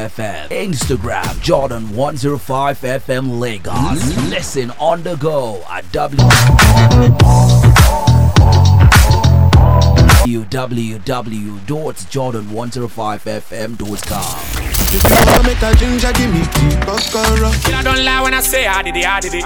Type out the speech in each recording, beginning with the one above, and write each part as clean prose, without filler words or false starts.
FM, Instagram Jordan 105 FM Lagos. Listen on the go at www.jordan105fm.com. If you wanna make a ginger, give me tea, kokoro. I don't lie when I say I did it.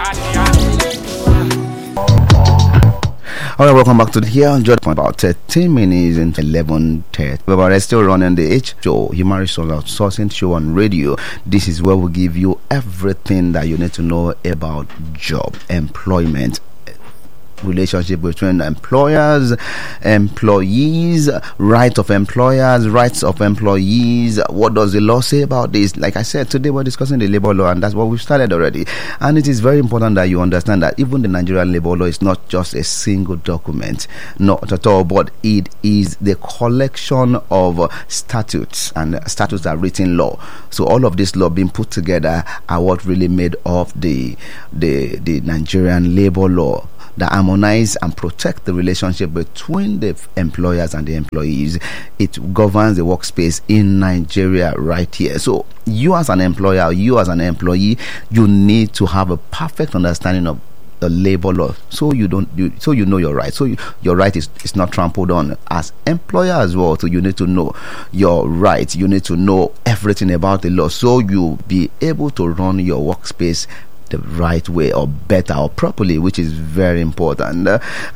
All right, welcome back to here on Jordan. About 13 minutes into 11:30. We're still running the H show, Human Resource Outsourcing Show on radio. This is where we give you everything that you need to know about job, employment, relationship between employers, employees, rights of employers, rights of employees. What does the law say about this? Like I said, today we're discussing the labor law, and that's what we've started already. And it is very important that you understand that even the Nigerian labor law is not just a single document, not at all, but it is the collection of statutes, and statutes are written law. So all of this law being put together are what really made of the Nigerian labor law, that harmonize and protect the relationship between the employers and the employees. It governs the workspace in Nigeria right here. So you as an employer, you as an employee, you need to have a perfect understanding of the labor law, so you know your rights, so your right is not trampled on. As employer as well, so you need to know your rights, you need to know everything about the law, so you'll be able to run your workspace the right way, or better, or properly, which is very important.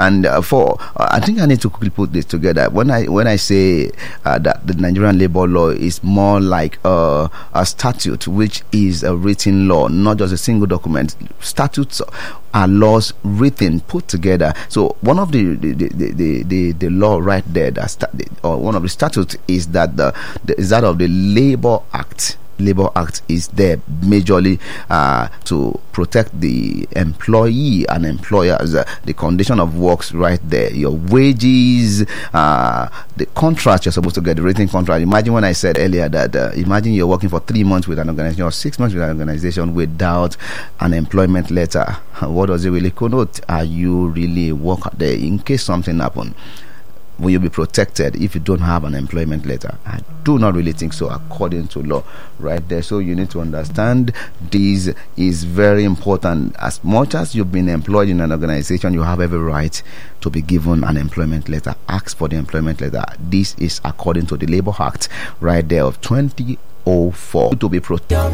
I think I need to quickly put this together. When I say that the Nigerian labor law is more like a statute, which is a written law, not just a single document. Statutes are laws written, put together. So one of the law right there, or one of the statutes is that is that of the Labor Act. Labor Act is there majorly to protect the employee and employers, the condition of works right there, your wages, the contract you're supposed to get, the written contract. Imagine when I said earlier that imagine you're working for 3 months with an organization or 6 months with an organization without an employment letter. What does it really connote? Are you really a worker there in case something happens? Will you be protected if you don't have an employment letter? I do not really think so, according to law right there. So you need to understand this is very important. As much as you've been employed in an organization, you have every right to be given an employment letter. Ask for the employment letter. This is according to the Labor Act right there of 2004. To be protect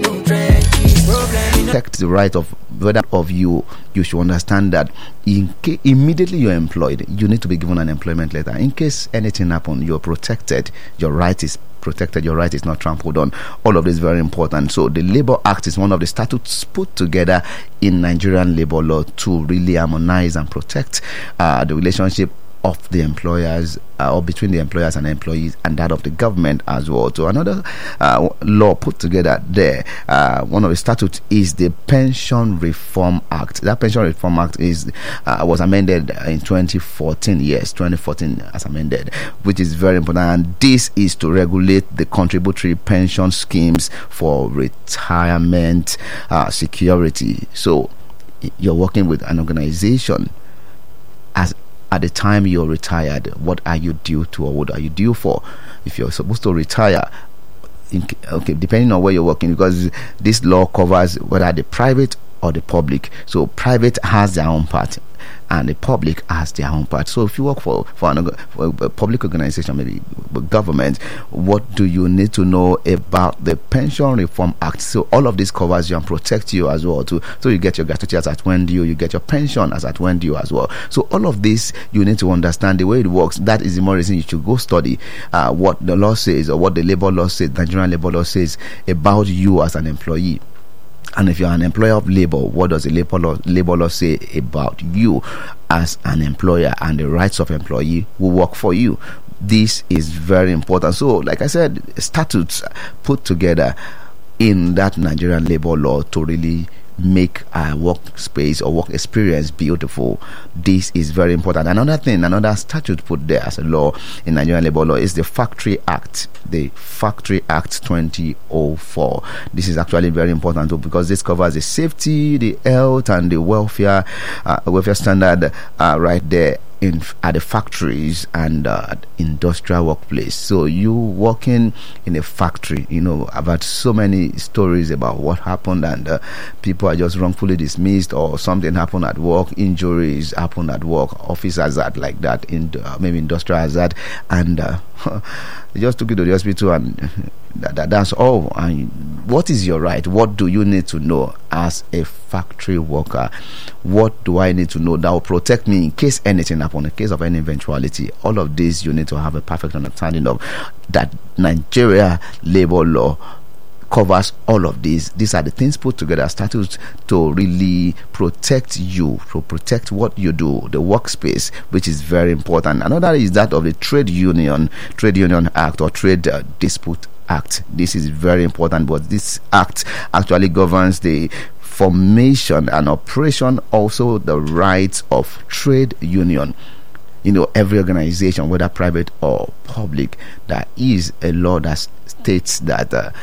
the right of whether of you should understand that immediately you're employed, you need to be given an employment letter. In case anything happens, you're protected. Your right is protected. Your right is not trampled on. All of this is very important. So the Labor Act is one of the statutes put together in Nigerian labor law to really harmonize and protect the relationship of the employers, or between the employers and employees, and that of the government as well. So another law put together there, one of the statutes is the Pension Reform Act. That Pension Reform Act was amended in 2014. Yes, 2014 as amended, which is very important. And this is to regulate the contributory pension schemes for retirement security. So you're working with an organization. At the time you're retired, what are you due to, or what are you due for? If you're supposed to retire, depending on where you're working, because this law covers whether the private or the public. So private has their own part, and the public has their own part. So if you work for a public organization, maybe government, what do you need to know about the Pension Reform Act? So all of this covers you and protects you as well too. So you get your gratuity as at when due, you get your pension as at when due as well. So all of this you need to understand the way it works. That is the more reason you should go study what the law says, or what the labor law says, Nigerian labor law says about you as an employee. And if you're an employer of labor, what does the labor law say about you as an employer, and the rights of employee who work for you? This is very important. So, like I said, statutes put together in that Nigerian labor law to really make our workspace or work experience beautiful. This is very important. Another statute put there as a law in Nigerian labor law is the Factory Act. The Factory Act 2004. This is actually very important too, because this covers the safety, the health, and the welfare standard right there at the factories and industrial workplace. So you working in a factory, I've had so many stories about what happened, and people are just wrongfully dismissed, or something happened at work, injuries happen at work, office hazard like that, maybe industrial hazard, and they just took you to the hospital, and that's all. And what is your right? What do you need to know as a factory worker? What do I need to know that will protect me in case anything happens, in case of any eventuality? All of this you need to have a perfect understanding of. That Nigeria labor law covers all of these. These are the things put together, statutes to really protect you, to protect what you do, the workspace, which is very important. Another is that of the Trade Union Act, or Trade Dispute Act. This is very important, but this act actually governs the formation and operation, also the rights of trade union. Every organization, whether private or public, there is a law that states that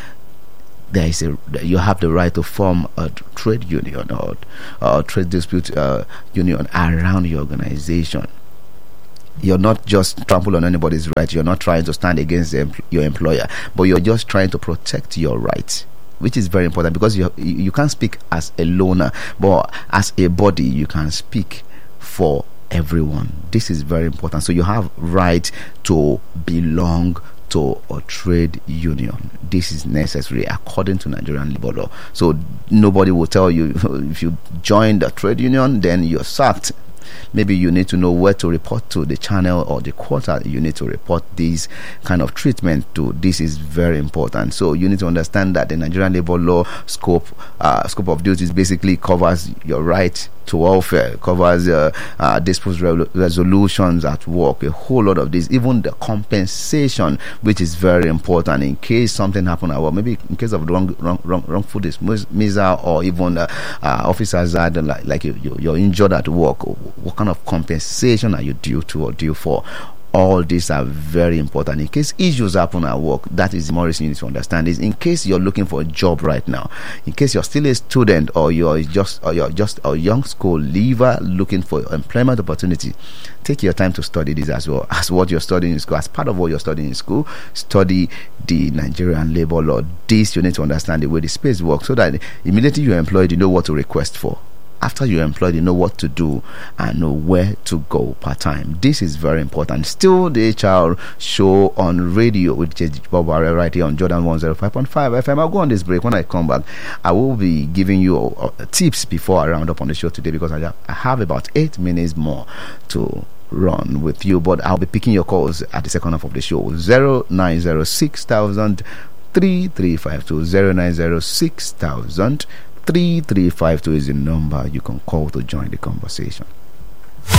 you have the right to form a trade union or trade dispute union around your organization. You're not just trample on anybody's right. You're not trying to stand against your employer, but you're just trying to protect your rights, which is very important, because you can't speak as a loner, but as a body you can speak for everyone. This is very important. So you have right to belong to a trade union. This is necessary according to Nigerian labor law. So nobody will tell you if you join the trade union then you're sacked. Maybe you need to know where to report to, the channel or the quarter you need to report this kind of treatment to. This is very important. So you need to understand that the Nigerian labor law scope of duties basically covers your right to welfare, covers dispute resolutions at work, a whole lot of this, even the compensation, which is very important in case something happened at work, maybe in case of wrongful dismissal, or even office hazard, like you're injured at work. What kind of compensation are you due to or due for? All these are very important. In case issues happen at work, that is the more reason you need to understand is in case you're looking for a job right now, in case you're still a student, or you're just a young school leaver looking for employment opportunity, take your time to study this as well as what you're studying in school. As part of what you're studying in school, study the Nigerian labor law. This you need to understand the way the space works, so that immediately you're employed, you know what to request for. After you're employed, you know what to do and know where to go part-time. This is very important. Still the HR show on radio with JJ Bob right here on Jordan 105.5 FM. I'll go on this break. When I come back, I will be giving you tips before I round up on the show today, because I have about 8 minutes more to run with you. But I'll be picking your calls at the second half of the show. 0906 3352 0906 3352 is the number you can call to join the conversation.